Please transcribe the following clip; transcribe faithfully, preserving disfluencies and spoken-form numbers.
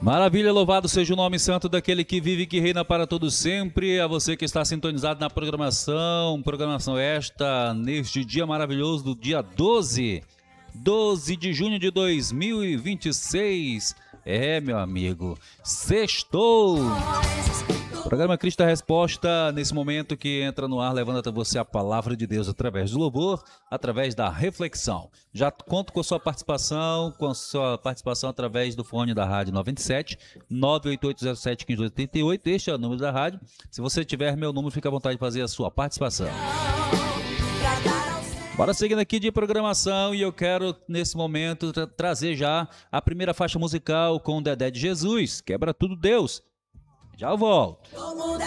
Maravilha, louvado seja o nome santo daquele que vive e que reina para todos sempre. A você que está sintonizado na programação, programação esta, neste dia maravilhoso do dia doze, doze de junho de dois mil e vinte e seis. É, meu amigo, sextou! Programa Cristo a Resposta, nesse momento que entra no ar, levando até você a palavra de Deus através do louvor, através da reflexão. Já conto com a sua participação, com a sua participação através do fone da rádio noventa e sete, nove oito oito zero sete, um cinco oito oito, este é o número da rádio. Se você tiver meu número, fica à vontade de fazer a sua participação. Bora seguindo aqui de programação e eu quero, nesse momento, tra trazer já a primeira faixa musical com o Dedé de Jesus, Quebra Tudo Deus. Já eu volto.